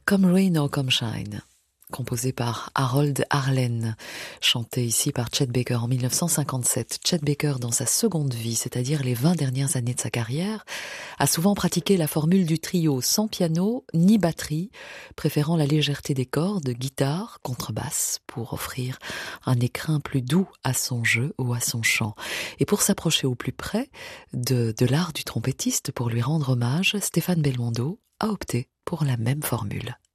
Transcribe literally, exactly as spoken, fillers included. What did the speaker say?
Come Rain or Come Shine, composé par Harold Arlen, chanté ici par Chet Baker en mille neuf cent cinquante-sept. Chet Baker, dans sa seconde vie, c'est-à-dire les vingt dernières années de sa carrière, a souvent pratiqué la formule du trio sans piano ni batterie, préférant la légèreté des cordes, guitare, contrebasse, pour offrir un écrin plus doux à son jeu ou à son chant. Et pour s'approcher au plus près de, de l'art du trompettiste, pour lui rendre hommage, Stéphane Belmondo a opté pour la même formule.